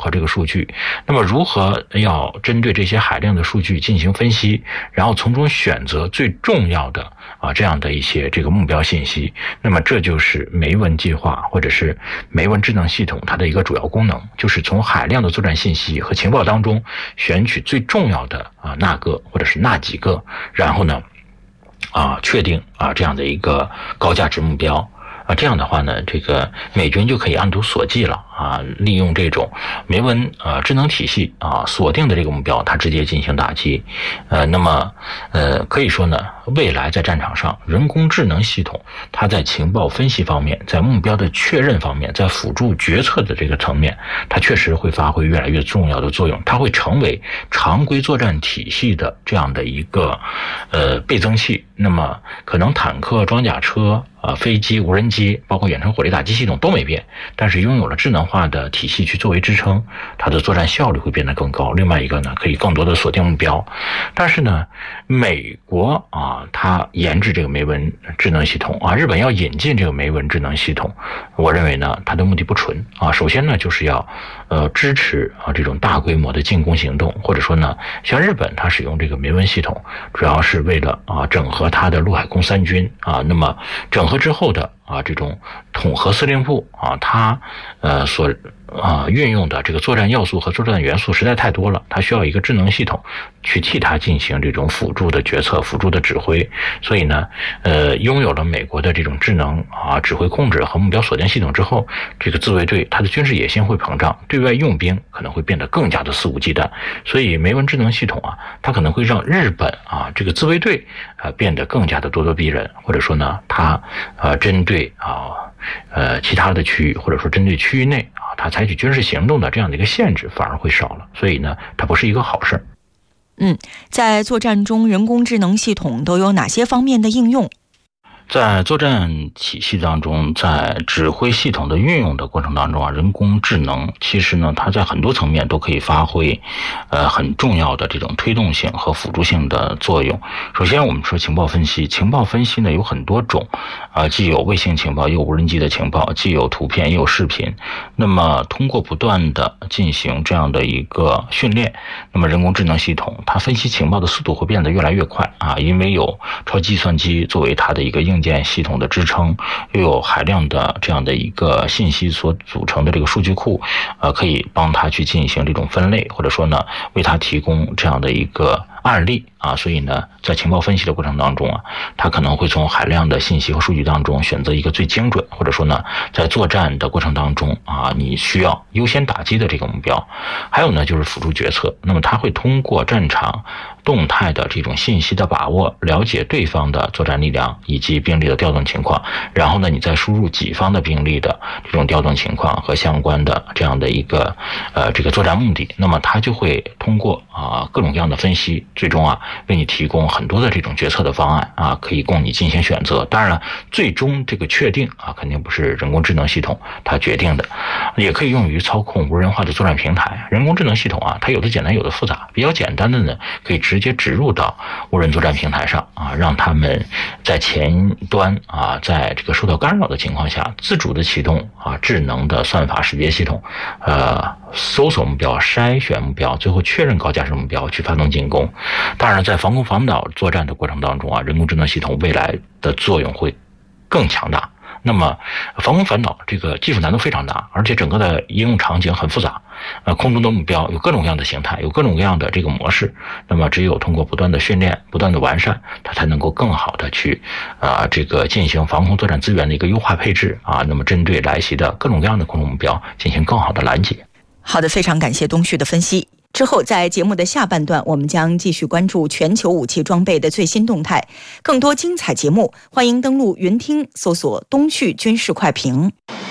合这个数据。那么如何要针对这些海量的数据进行分析，然后从中选择最重要的这样的一些这个目标信息，那么这就是梅文计划或者是梅文智能系统它的一个主要功能，就是从海量的作战信息和情报当中选取最重要的那个或者是那几个，然后呢确定这样的一个高价值目标。这样的话呢，这个美军就可以按图索骥了利用这种梅文智能体系锁定的这个目标，它直接进行打击。那么可以说呢，未来在战场上，人工智能系统它在情报分析方面，在目标的确认方面，在辅助决策的这个层面，它确实会发挥越来越重要的作用。它会成为常规作战体系的这样的一个倍增器。那么可能坦克、装甲车、飞机、无人机，包括远程火力打击系统都没变，但是拥有了智能化的体系去作为支撑，它的作战效率会变得更高。另外一个呢，可以更多的锁定目标。但是呢，美国它研制这个梅文智能系统日本要引进这个梅文智能系统，我认为呢，它的目的不纯首先呢，就是要支持这种大规模的进攻行动，或者说呢，像日本它使用这个梅文系统，主要是为了整合它的陆海空三军那么整合之后的这种统合司令部它所运用的这个作战要素和作战元素实在太多了，它需要一个智能系统去替它进行这种辅助的决策、辅助的指挥。所以呢，拥有了美国的这种智能指挥控制和目标锁定系统之后，这个自卫队它的军事野心会膨胀，对外用兵可能会变得更加的肆无忌惮。所以梅文智能系统它可能会让日本这个自卫队变得更加的咄咄逼人，或者说呢，它针对其他的区域，或者说针对区域内它采取军事行动的这样的一个限制反而会少了，所以呢，它不是一个好事。 在作战中，人工智能系统都有哪些方面的应用？ 在作战体系当中，在指挥系统的运用的过程当中人工智能其实呢，它在很多层面都可以发挥很重要的这种推动性和辅助性的作用。首先我们说情报分析，情报分析呢有很多种既有卫星情报，也有无人机的情报，既有图片也有视频。那么通过不断的进行这样的一个训练，那么人工智能系统它分析情报的速度会变得越来越快因为有超级计算机作为它的一个硬件系统的支撑，又有海量的这样的一个信息所组成的这个数据库可以帮它去进行这种分类，或者说呢，为它提供这样的一个案例所以呢，在情报分析的过程当中它可能会从海量的信息和数据当中选择一个最精准，或者说呢，在作战的过程当中你需要优先打击的这个目标。还有呢，就是辅助决策。那么它会通过战场动态的这种信息的把握，了解对方的作战力量以及兵力的调动情况，然后呢，你再输入己方的兵力的这种调动情况和相关的这样的一个这个作战目的。那么它就会通过各种各样的分析，最终为你提供很多的这种决策的方案可以供你进行选择。当然了，最终这个确定肯定不是人工智能系统它决定的，也可以用于操控无人化的作战平台。人工智能系统它有的简单有的复杂，比较简单的呢，可以直接植入到无人作战平台上让他们在前端在这个受到干扰的情况下，自主的启动智能的算法识别系统，搜索目标、筛选目标，最后确认高价值目标去发动进攻。当然，在防空防岛作战的过程当中人工智能系统未来的作用会更强大。那么防空反导这个技术难度非常大，而且整个的应用场景很复杂，空中的目标有各种各样的形态，有各种各样的这个模式。那么只有通过不断的训练、不断的完善，它才能够更好的去这个进行防空作战资源的一个优化配置那么针对来袭的各种各样的空中目标进行更好的拦截。 好的，非常感谢东旭的分析。之后在节目的下半段，我们将继续关注全球武器装备的最新动态。更多精彩节目，欢迎登录云听搜索东旭军事快评。